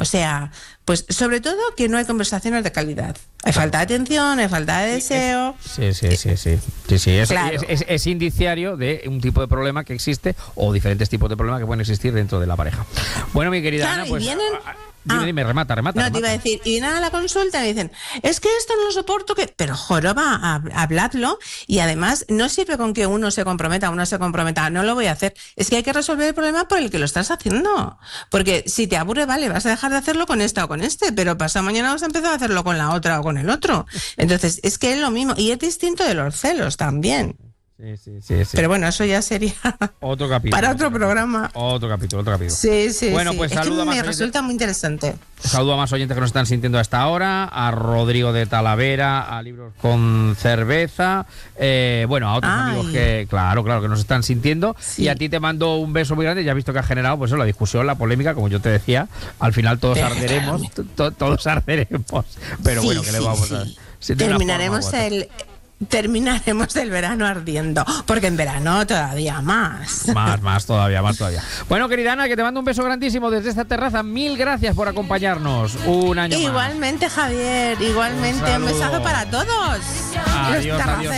O sea, pues sobre todo que no hay conversaciones de calidad. Hay falta de atención, hay falta de deseo. Sí. Claro. Es indiciario de un tipo de problema que existe o diferentes tipos de problemas que pueden existir dentro de la pareja. Bueno, mi querida Claro, Ana, pues... y vienen... Dime, remata. No, te iba a decir, y vienen a la consulta y me dicen, es que esto no lo soporto, pero joroba, habladlo, y además no sirve con que uno se comprometa, no lo voy a hacer, es que hay que resolver el problema por el que lo estás haciendo, porque si te aburre, vale, vas a dejar de hacerlo con esta o con este, pero pasado mañana vas a empezar a hacerlo con la otra o con el otro, entonces es que es lo mismo, y es distinto de los celos también. Sí. Pero bueno, eso ya sería otro capítulo. Para otro programa. Otro capítulo. Sí. Bueno, pues es que me resulta muy interesante. Saludo a más oyentes que nos están sintiendo hasta ahora, a Rodrigo de Talavera, a Libros con Cerveza, a otros amigos que, claro, que nos están sintiendo. Sí. Y a ti te mando un beso muy grande. Ya has visto que ha generado pues la discusión, la polémica, como yo te decía. Al final todos arderemos, todos arderemos. Pero sí, bueno, ¿qué le vamos a hacer? Terminaremos el verano ardiendo, porque en verano todavía más. Más todavía. Bueno, querida Ana, que te mando un beso grandísimo desde esta terraza. Mil gracias por acompañarnos un año más. Igualmente, Javier, igualmente. Un besazo para todos. Adiós.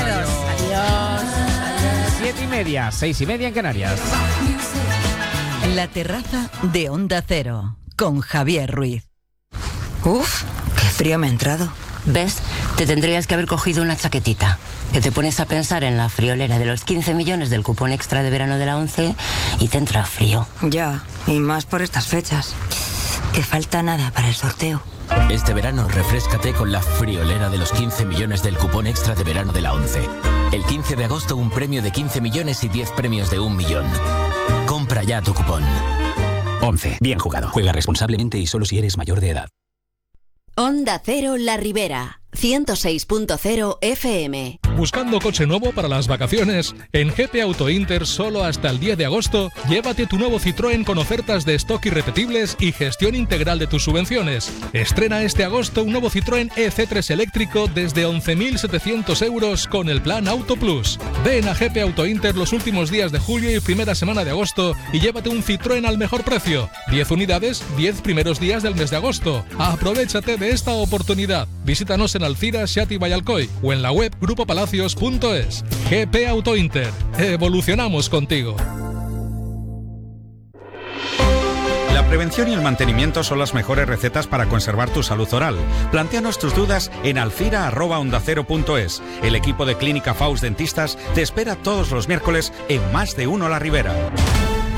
7:30, 6:30 en Canarias. La terraza de Onda Cero, con Javier Ruiz. Uf, qué frío me ha entrado. ¿Ves? Te tendrías que haber cogido una chaquetita. Que te pones a pensar en la friolera de los 15 millones del cupón extra de verano de la 11 y te entra frío. Ya, y más por estas fechas. Que falta nada para el sorteo. Este verano refréscate con la friolera de los 15 millones del cupón extra de verano de la 11. El 15 de agosto un premio de 15 millones y 10 premios de 1 millón. Compra ya tu cupón. 11. Bien jugado. Juega responsablemente y solo si eres mayor de edad. Onda Cero La Ribera, 106.0 FM. ¿Buscando coche nuevo para las vacaciones? En GP Auto Inter solo hasta el 10 de agosto, llévate tu nuevo Citroën con ofertas de stock irrepetibles y gestión integral de tus subvenciones. Estrena este agosto un nuevo Citroën EC3 eléctrico desde 11.700 euros con el plan Auto Plus. Ven a GP Auto Inter los últimos días de julio y primera semana de agosto y llévate un Citroën al mejor precio. 10 unidades, 10 primeros días del mes de agosto. Aprovechate de esta oportunidad. Visítanos en Alcira, Xati y Vallalcoy o en la web grupopalacios.es. GP Auto Inter. Evolucionamos contigo. La prevención y el mantenimiento son las mejores recetas para conservar tu salud oral. Plantéanos tus dudas en alcira@ondacero.es. El equipo de Clínica Faust Dentistas te espera todos los miércoles en Más de Uno La Ribera.